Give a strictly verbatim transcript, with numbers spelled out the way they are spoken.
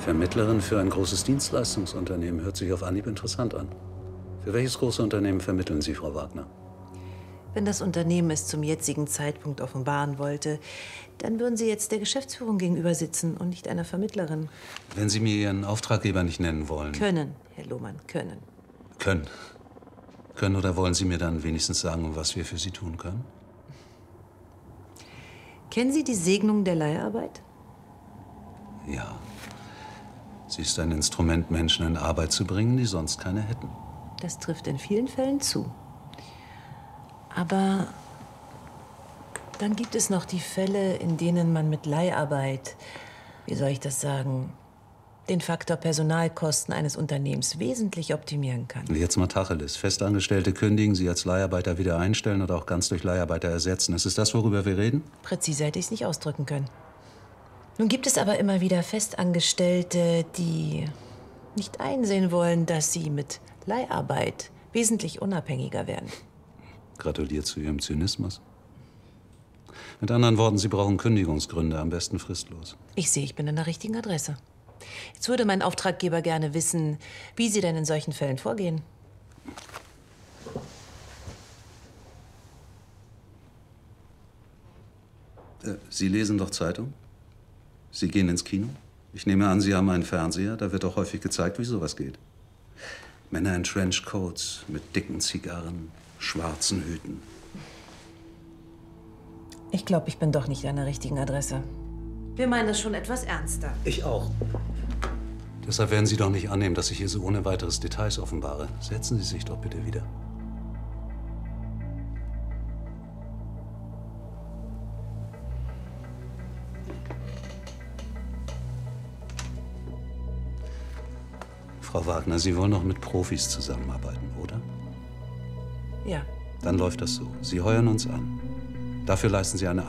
Vermittlerin für ein großes Dienstleistungsunternehmen hört sich auf Anhieb interessant an. Für welches große Unternehmen vermitteln Sie, Frau Wagner? Wenn das Unternehmen es zum jetzigen Zeitpunkt offenbaren wollte, dann würden Sie jetzt der Geschäftsführung gegenüber sitzen und nicht einer Vermittlerin. Wenn Sie mir Ihren Auftraggeber nicht nennen wollen. Können, Herr Lohmann, können. Können. Können oder wollen Sie mir dann wenigstens sagen, was wir für Sie tun können? Kennen Sie die Segnung der Leiharbeit? Ja. Sie ist ein Instrument, Menschen in Arbeit zu bringen, die sonst keine hätten. Das trifft in vielen Fällen zu. Aber dann gibt es noch die Fälle, in denen man mit Leiharbeit, wie soll ich das sagen, den Faktor Personalkosten eines Unternehmens wesentlich optimieren kann. Jetzt mal Tacheles. Festangestellte kündigen, sie als Leiharbeiter wieder einstellen oder auch ganz durch Leiharbeiter ersetzen. Ist es das, worüber wir reden? Präzise hätte ich es nicht ausdrücken können. Nun gibt es aber immer wieder Festangestellte, die nicht einsehen wollen, dass sie mit Leiharbeit wesentlich unabhängiger werden. Gratuliert zu Ihrem Zynismus. Mit anderen Worten, Sie brauchen Kündigungsgründe, am besten fristlos. Ich sehe, ich bin an der richtigen Adresse. Jetzt würde mein Auftraggeber gerne wissen, wie Sie denn in solchen Fällen vorgehen. Äh, Sie lesen doch Zeitung? Sie gehen ins Kino? Ich nehme an, Sie haben einen Fernseher. Da wird doch häufig gezeigt, wie sowas geht. Männer in Trenchcoats mit dicken Zigarren, schwarzen Hüten. Ich glaube, ich bin doch nicht an der richtigen Adresse. Wir meinen das schon etwas ernster. Ich auch. Deshalb werden Sie doch nicht annehmen, dass ich hier so ohne weiteres Details offenbare. Setzen Sie sich doch bitte wieder. Frau Wagner, Sie wollen doch mit Profis zusammenarbeiten, oder? Ja. Dann läuft das so. Sie heuern uns an. Dafür leisten Sie eine